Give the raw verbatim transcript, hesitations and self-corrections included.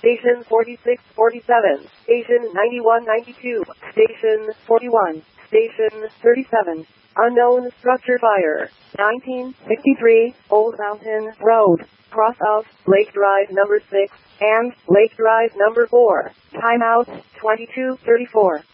Station forty-six forty-seven, Station ninety-one ninety-two, Station forty-one, Station thirty-seven. Unknown structure fire. nineteen sixty-three, Old Mountain Road. Cross of Lake Drive number six and Lake Drive number four. Timeout twenty-two thirty-four.